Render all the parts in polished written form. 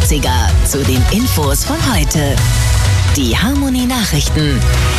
50er zu den Infos von heute. Die Harmonie Nachrichten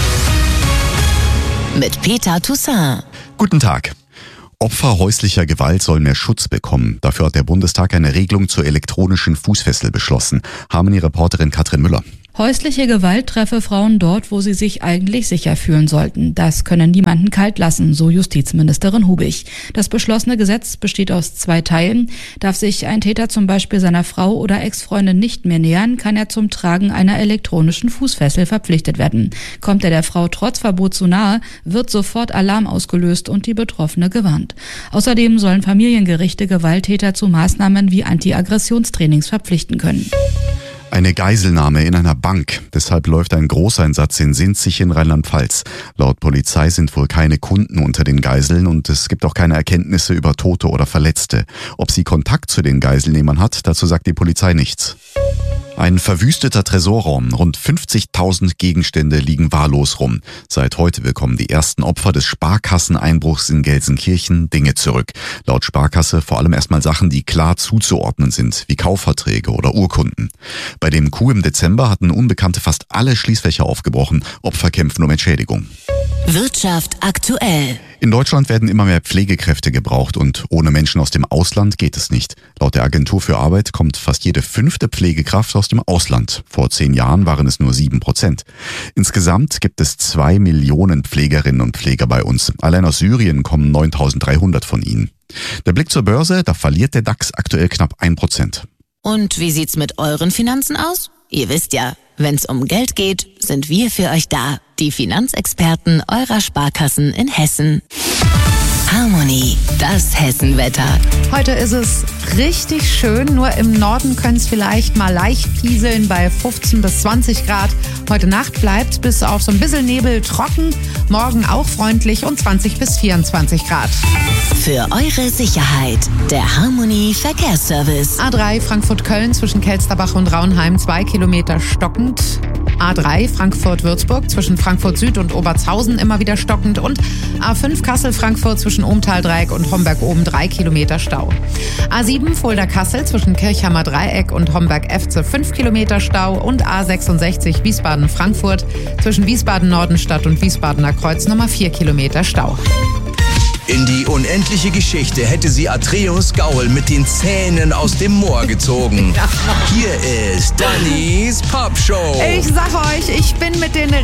mit Peter Toussaint. Guten Tag. Opfer häuslicher Gewalt sollen mehr Schutz bekommen. Dafür hat der Bundestag eine Regelung zur elektronischen Fußfessel beschlossen. Harmonie-Reporterin Katrin Müller. Häusliche Gewalt treffe Frauen dort, wo sie sich eigentlich sicher fühlen sollten. Das könne niemanden kalt lassen, so Justizministerin Hubig. Das beschlossene Gesetz besteht aus 2 Teilen. Darf sich ein Täter zum Beispiel seiner Frau oder Ex-Freundin nicht mehr nähern, kann er zum Tragen einer elektronischen Fußfessel verpflichtet werden. Kommt er der Frau trotz Verbot zu nahe, wird sofort Alarm ausgelöst und die Betroffene gewarnt. Außerdem sollen Familiengerichte Gewalttäter zu Maßnahmen wie Anti-Aggressionstrainings verpflichten können. Eine Geiselnahme in einer Bank. Deshalb läuft ein Großeinsatz in Sinzig in Rheinland-Pfalz. Laut Polizei sind wohl keine Kunden unter den Geiseln und es gibt auch keine Erkenntnisse über Tote oder Verletzte. Ob sie Kontakt zu den Geiselnehmern hat, dazu sagt die Polizei nichts. Ein verwüsteter Tresorraum. Rund 50.000 Gegenstände liegen wahllos rum. Seit heute bekommen die ersten Opfer des Sparkasseneinbruchs in Gelsenkirchen Dinge zurück. Laut Sparkasse vor allem erstmal Sachen, die klar zuzuordnen sind, wie Kaufverträge oder Urkunden. Bei dem Coup im Dezember hatten Unbekannte fast alle Schließfächer aufgebrochen. Opfer kämpfen um Entschädigung. Wirtschaft aktuell. In Deutschland werden immer mehr Pflegekräfte gebraucht und ohne Menschen aus dem Ausland geht es nicht. Laut der Agentur für Arbeit kommt fast jede 5. Pflegekraft aus dem Ausland. Vor 10 Jahren waren es nur 7%. Insgesamt gibt es 2 Millionen Pflegerinnen und Pfleger bei uns. Allein aus Syrien kommen 9.300 von ihnen. Der Blick zur Börse, da verliert der DAX aktuell knapp 1%. Und wie sieht's mit euren Finanzen aus? Ihr wisst ja, wenn's um Geld geht, sind wir für euch da. Die Finanzexperten eurer Sparkassen in Hessen. Harmonie, das Hessenwetter. Heute ist es richtig schön, nur im Norden können es vielleicht mal leicht pieseln bei 15 bis 20 Grad. Heute Nacht bleibt bis auf so ein bisschen Nebel trocken, morgen auch freundlich und 20 bis 24 Grad. Für eure Sicherheit, der Harmonie Verkehrsservice. A3 Frankfurt-Köln zwischen Kelsterbach und Raunheim 2 Kilometer stockend. A3 Frankfurt-Würzburg zwischen Frankfurt Süd und Obertshausen immer wieder stockend und A5 Kassel-Frankfurt zwischen Ohmtal-Dreieck und Homberg-Oben 3 Kilometer Stau. A7 Fulda-Kassel zwischen Kirchhammer Dreieck und Homberg-Efze 5 Kilometer Stau und A66 Wiesbaden-Frankfurt zwischen Wiesbaden-Nordenstadt und Wiesbadener Kreuz Nummer 4 Kilometer Stau. In die unendliche Geschichte hätte sie Atreus Gaul mit den Zähnen aus dem Moor gezogen. Hier ist Dannys Popshow. Ich sag euch, ich bin mit den